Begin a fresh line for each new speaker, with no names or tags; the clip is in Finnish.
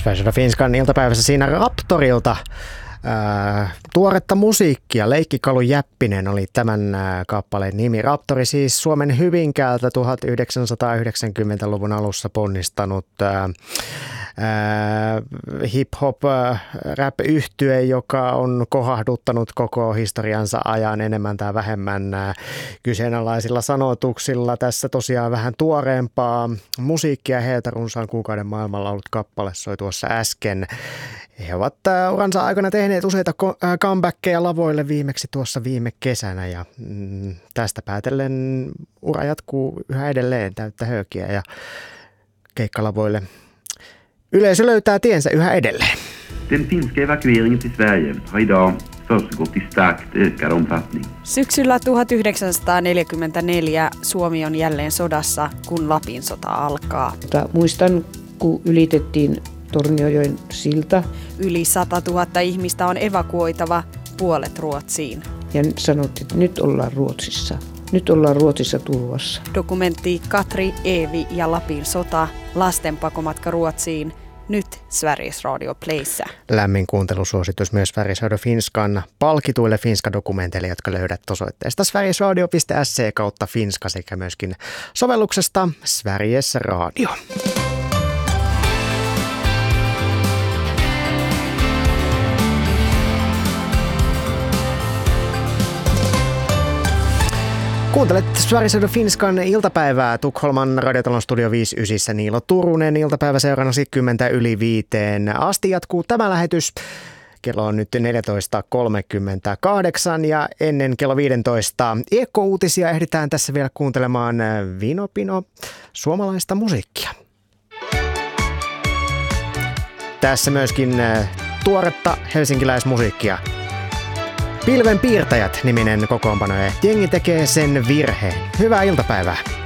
Sveriges Radio Finskan iltapäivässä siinä Raptorilta. Tuoretta musiikkia. Leikkikalu Jäppinen oli tämän kappaleen nimi. Raptori siis Suomen Hyvinkäältä 1990-luvun alussa ponnistanut hip-hop rap-yhtye, joka on kohahduttanut koko historiansa ajan enemmän tai vähemmän kyseenalaisilla sanotuksilla. Tässä tosiaan vähän tuoreempaa musiikkia heiltä runsaan kuukauden maailmalla ollut kappale soi tuossa äsken. He ovat uransa aikana tehneet useita comebackkejä lavoille viimeksi tuossa viime kesänä ja tästä päätellen ura jatkuu yhä edelleen täyttä höökiä ja keikkalavoille. Yleisö löytää tiensä yhä edelleen.
Den finska evakueringen till Sverige har idag försiggått i starkt ökad omfattning.
Syksyllä 1944 Suomi on jälleen sodassa, kun Lapin sota alkaa.
Muistan, kun ylitettiin Torniojoen silta.
Yli 100 000 ihmistä on evakuoitava, puolet Ruotsiin.
Ja sanottiin, että nyt ollaan Ruotsissa. Nyt ollaan Ruotsissa turvassa.
Dokumentti Katri, Eevi ja Lapin sota, lasten pakomatka Ruotsiin, nyt Sveriges Radio Playssä.
Lämmin kuuntelusuositus myös Sveriges Radio Finskan palkituille Finska-dokumenteille, jotka löydät osoitteesta sverigesradio.se/Finska sekä myöskin sovelluksesta Sveriges Radio. Kuuntelet Sveriges Radio Finskan iltapäivää Tukholman radiotalon Studio 59. Niilo Turunen iltapäivä seurannasi 10:05 asti jatkuu tämä lähetys. Kello on nyt 14.38 ja ennen kello 15 Eko-uutisia ehditään tässä vielä kuuntelemaan Vinopino suomalaista musiikkia. Tässä myöskin tuoretta helsinkiläismusiikkia. Pilvenpiirtäjät niminen kokoonpano ja jengi tekee sen virheen. Hyvää iltapäivää.